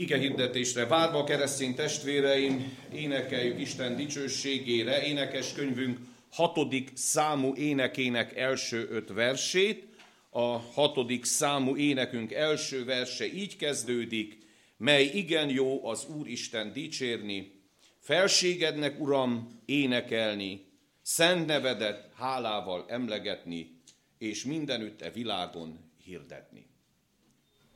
Ige hirdetésre várva, keresztény testvéreim, énekeljük Isten dicsőségére énekeskönyvünk 6. számú énekének első 5 versét. A 6. számú énekünk első verse így kezdődik: mely igen jó az Úristen dicsérni, felségednek, Uram, énekelni, szent nevedet hálával emlegetni, és mindenütt e világon hirdetni.